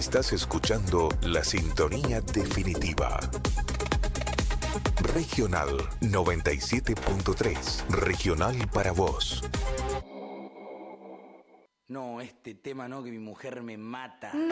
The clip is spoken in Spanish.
Estás escuchando la sintonía definitiva. Regional 97.3. Regional para vos. No, este tema no, que mi mujer me mata.